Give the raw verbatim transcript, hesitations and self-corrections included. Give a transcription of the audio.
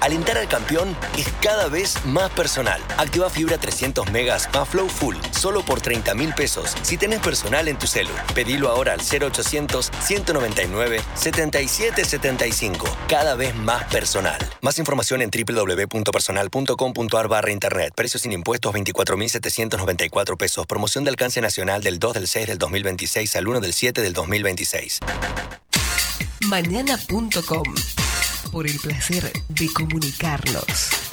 Alentar al campeón es cada vez más personal. Activa fibra trescientos megas más Flow Full, solo por treinta mil pesos. Si tenés personal en tu celu, pedilo ahora al cero ochocientos, ciento noventa y nueve, setenta y siete setenta y cinco. Cada vez más personal. Más información en doble u doble u doble u punto personal punto com punto a r barra internet. Precios sin impuestos veinticuatro mil setecientos noventa y cuatro pesos. Promoción de alcance nacional del dos del seis del dos mil veintiséis al uno del siete del dos mil veintiséis. Mañana punto com. Por el placer de comunicarnos.